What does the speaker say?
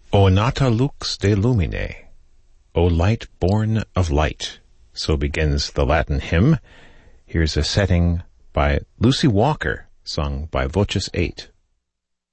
O nata lux de lumine, O light born of light. So begins the Latin hymn. Here's a setting by Lucy Walker, sung by Voces 8.